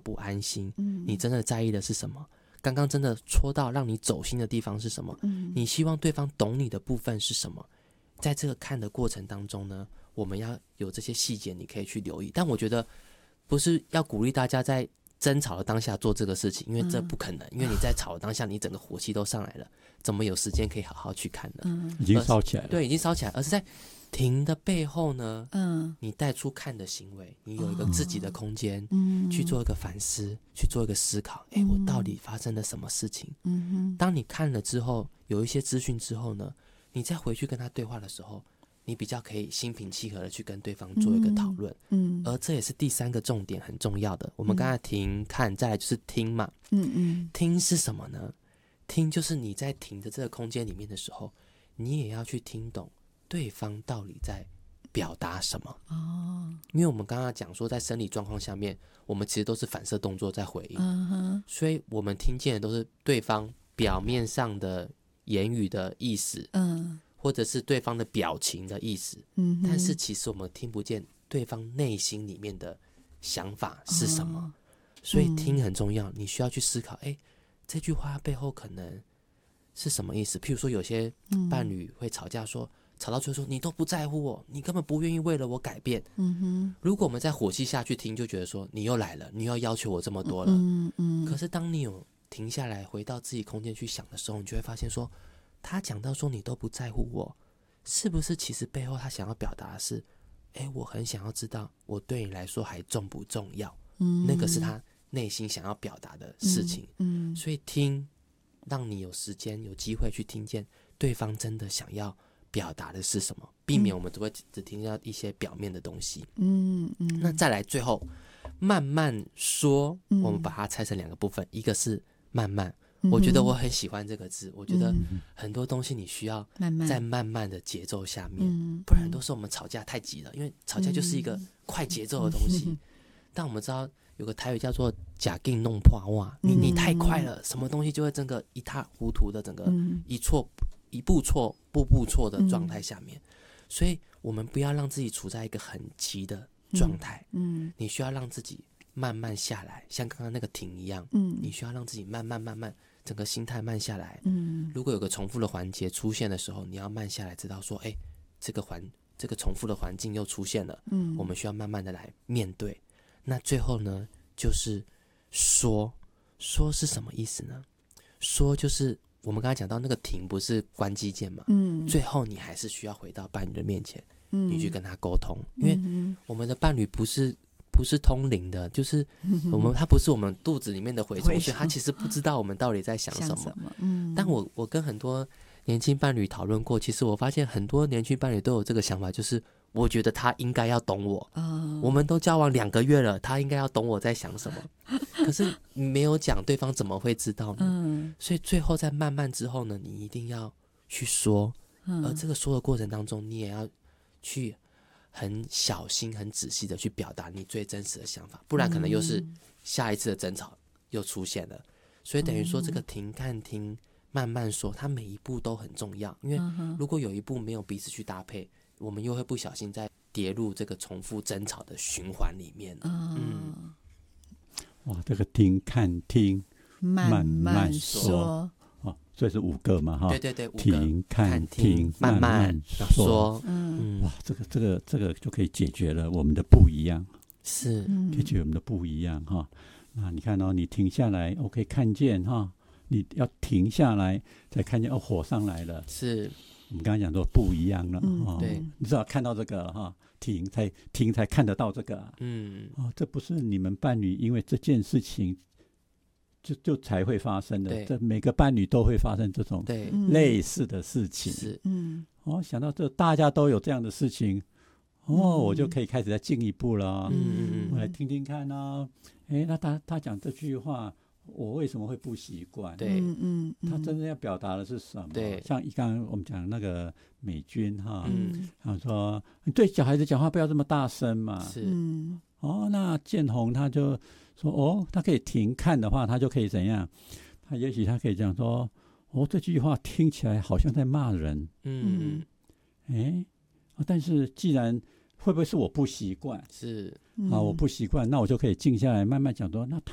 不安心？你真的在意的是什么？刚刚真的戳到让你走心的地方是什么？你希望对方懂你的部分是什么？在这个看的过程当中呢，我们要有这些细节你可以去留意。但我觉得不是要鼓励大家在争吵的当下做这个事情，因为这不可能，因为你在吵的当下你整个火气都上来了，怎么有时间可以好好去看呢？ 已经烧起来了。 对，已经烧起来，而是在停的背后呢，你带出看的行为，你有一个自己的空间，去做一个反思，去做一个思考，我到底发生了什么事情？当你看了之后，有一些资讯之后呢，你再回去跟他对话的时候，你比较可以心平气和的去跟对方做一个讨论。而这也是第三个重点很重要的。我们刚才停看，再来就是听嘛。听是什么呢？听就是你在停的这个空间里面的时候，你也要去听懂对方到底在表达什么。因为我们刚刚讲说在生理状况下面，我们其实都是反射动作在回应，所以我们听见的都是对方表面上的言语的意思，或者是对方的表情的意思，但是其实我们听不见对方内心里面的想法是什么。所以听很重要，你需要去思考，这句话背后可能是什么意思？譬如说有些伴侣会吵架说，吵到最后说你都不在乎我，你根本不愿意为了我改变。如果我们在火气下去听，就觉得说你又来了，你又要求我这么多了。可是当你有停下来回到自己空间去想的时候，你就会发现说，他讲到说你都不在乎我，是不是其实背后他想要表达的是，我很想要知道我对你来说还重不重要。那个是他内心想要表达的事情。所以听让你有时间有机会去听见对方真的想要表达的是什么，避免我们只听到一些表面的东西。那再来最后慢慢说，我们把它拆成两个部分，一个是慢慢，我觉得我很喜欢这个字，我觉得很多东西你需要在慢慢的节奏下面，不然都是我们吵架太急了，因为吵架就是一个快节奏的东西。但我们知道有个台语叫做假劲弄破袜，你太快了，什么东西就会整个一塌糊涂的，整个一步错步步错的状态下面。所以我们不要让自己处在一个很急的状态，你需要让自己慢慢下来，像刚刚那个停一样，你需要让自己慢慢整个心态慢下来。如果有个重复的环节出现的时候，你要慢下来，知道说这个重复的环境又出现了，我们需要慢慢的来面对。那最后呢，就是说是什么意思呢？说就是我们刚才讲到那个停不是关机键嘛，最后你还是需要回到伴侣的面前，你去跟他沟通，因为我们的伴侣不是通灵的，就是他不是我们肚子里面的蛔虫，所以他其实不知道我们到底在想什么。但我跟很多年轻伴侣讨论过，其实我发现很多年轻伴侣都有这个想法，就是我觉得他应该要懂我，我们都交往2个月了，他应该要懂我在想什么。可是没有讲，对方怎么会知道呢？所以最后在慢慢之后呢，你一定要去说，而这个说的过程当中，你也要去很小心很仔细的去表达你最真实的想法，不然可能又是下一次的争吵又出现了。所以等于说这个停看听慢慢说，它每一步都很重要，因为如果有一步没有彼此去搭配，我们又会不小心再跌入这个重复争吵的循环里面。 哇，这个听看听慢慢说，所以是5个嘛，哈， 对对对，5个， 停看听慢慢说。哇，这个就可以解决了我们的不一样， 是解决我们的不一样哈。那你看你停下来，我可以看见哈，你要停下来才看见火上来了。 是我们刚才讲说不一样了， 对， 你至少看到这个哈，停才看得到这个，这不是你们伴侣因为这件事情就才会发生的，这每个伴侣都会发生这种类似的事情。是，想到这大家都有这样的事情，我就可以开始再进一步了。我来听听看啊，那他讲这句话，我为什么会不习惯？ 对， 他真正要表达的是什么？ 对， 像刚刚我们讲那个美军哈，他说你对小孩子讲话不要这么大声嘛。 是， 那建宏他就说，他可以停看的话，他就可以怎样？他也许他可以讲说，这句话听起来好像在骂人。但是既然会不会是我不习惯？ 是我不习惯，那我就可以静下来慢慢讲说，那